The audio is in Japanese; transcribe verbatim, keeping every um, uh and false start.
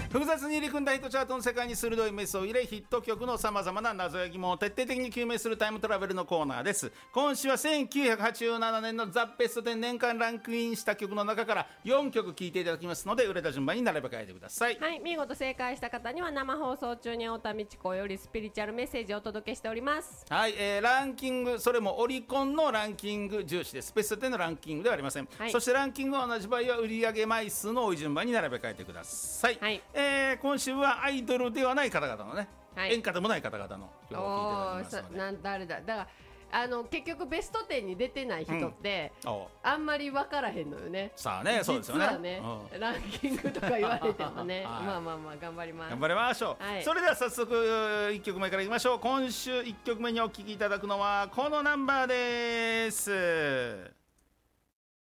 複雑に入り組んだヒットチャートの世界に鋭いメスを入れ、ヒット曲のさまざまな謎や疑問を徹底的に究明するタイムトラベルのコーナーです。今週はせんきゅうひゃくはちじゅうななねんのザ・ベストテン年間ランクインした曲の中からよんきょく聴いていただきますので、売れた順番に並べ替えてください。 はい、見事正解した方には生放送中に太田道子よりスピリチュアルメッセージをお届けしております。 はい、えー、ランキング、それもオリコンのランキング重視です。ベストテンのランキングではありません、はい、そしてランキングが同じ場合は売上枚数の多い順番に並べ替えてください、はい、えー、今週はアイドルではない方々のね、はい、演歌でもない方々の曲を聴いていただきますので。 なん誰だだからあの結局ベストテンに出てない人って、うん、あんまり分からへんのよね。 さあね、そうですよね。 実はね、うん、ランキングとか言われてもね、はい、まあまあまあ頑張ります。 頑張りましょう、はい、それでは早速いっきょくめからいきましょう。今週いっきょくめにお聴きいただくのはこのナンバーです。